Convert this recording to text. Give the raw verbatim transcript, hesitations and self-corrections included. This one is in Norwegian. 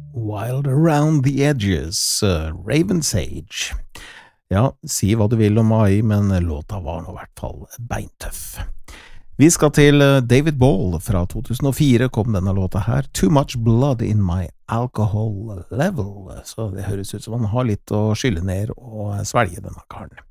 Wild Around the Edges, uh, Raven Sage. Ja, si hva du vil om A I, men låta var nå I hvert fall beintøff. Vi skal til David Ball. Fra to tusen og fire kom denne låta her, Too Much Blood in My Alcohol Level. Så det høres ut som han har litt å skylle ned og svelge denne karen.